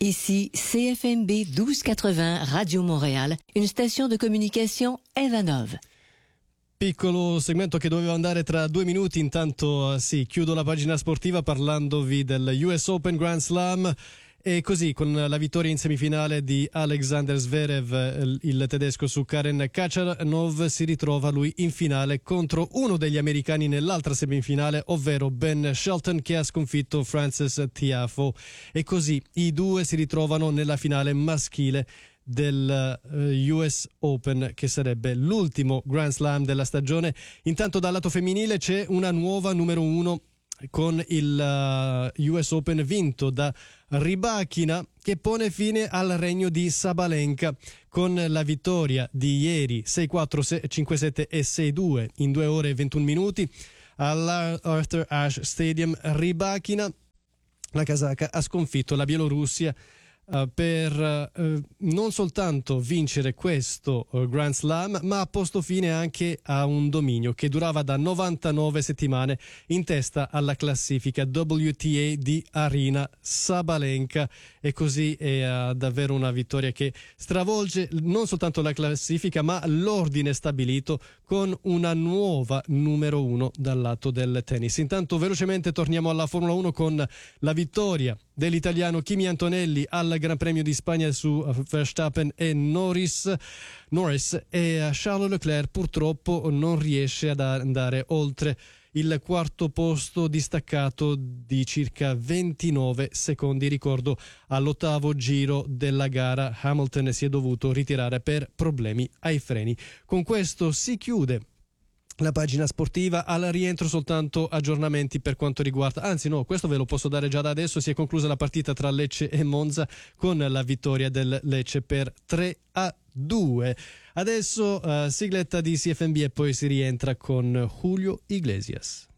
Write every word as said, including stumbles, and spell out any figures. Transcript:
Ici C F M B douze quatre-vingts Radio Montréal, une station de communication Evanov. Piccolo segmento che doveva andare tra due minuti, intanto sì, chiudo la pagina sportiva parlandovi del U S Open Grand Slam. E così, con la vittoria in semifinale di Alexander Zverev, il tedesco, su Karen Khachanov, si ritrova lui in finale contro uno degli americani nell'altra semifinale, ovvero Ben Shelton, che ha sconfitto Frances Tiafoe. E così i due si ritrovano nella finale maschile del uh, U S Open, che sarebbe l'ultimo Grand Slam della stagione. Intanto dal lato femminile c'è una nuova numero uno con il uh, U S Open vinto da Rybakina, che pone fine al regno di Sabalenka con la vittoria di ieri sei quattro, cinque sette e sei due in due ore e ventuno minuti all'Arthur Ashe Stadium. Rybakina, la casacca, ha sconfitto la Bielorussia Uh, per uh, non soltanto vincere questo uh, Grand Slam, ma ha posto fine anche a un dominio che durava da novantanove settimane in testa alla classifica W T A di Aryna Sabalenka. E così è uh, davvero una vittoria che stravolge non soltanto la classifica, ma l'ordine stabilito, con una nuova numero uno dal lato del tennis. Intanto velocemente torniamo alla Formula uno con la vittoria dell'italiano Kimi Antonelli al Gran Premio di Spagna su Verstappen e Norris, Norris e Charles Leclerc purtroppo non riesce ad andare oltre il quarto posto, distaccato di circa ventinove secondi. Ricordo, all'ottavo giro della gara Hamilton si è dovuto ritirare per problemi ai freni. Con questo si chiude la pagina sportiva. Al rientro soltanto aggiornamenti per quanto riguarda, anzi no, questo ve lo posso dare già da adesso. Si è conclusa la partita tra Lecce e Monza con la vittoria del Lecce per tre a due. Adesso uh, sigletta di C F M B e poi si rientra con Julio Iglesias.